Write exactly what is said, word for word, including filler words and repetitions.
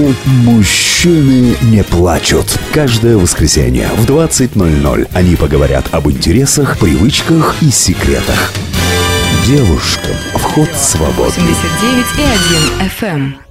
Мужчины не плачут. Каждое воскресенье в двадцать ноль ноль они поговорят об интересах, привычках и секретах. Девушкам вход свободный. восемьдесят девять и один эф эм.